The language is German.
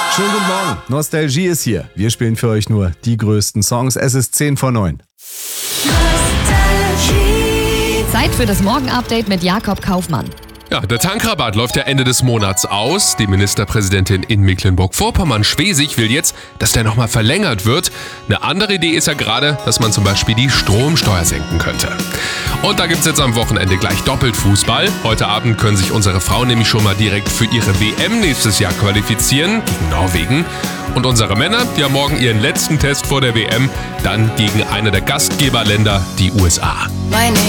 Schönen guten Morgen. Nostalgie ist hier. Wir spielen für euch nur die größten Songs. Es ist 10:09. Zeit für das Morgen-Update mit Jakob Kaufmann. Ja, der Tankrabatt läuft ja Ende des Monats aus. Die Ministerpräsidentin in Mecklenburg-Vorpommern-Schwesig will jetzt, dass der nochmal verlängert wird. Eine andere Idee ist ja gerade, dass man zum Beispiel die Stromsteuer senken könnte. Und da gibt's jetzt am Wochenende gleich doppelt Fußball. Heute Abend können sich unsere Frauen nämlich schon mal direkt für ihre WM nächstes Jahr qualifizieren, gegen Norwegen. Und unsere Männer, die haben morgen ihren letzten Test vor der WM, dann gegen eine der Gastgeberländer, die USA. Meine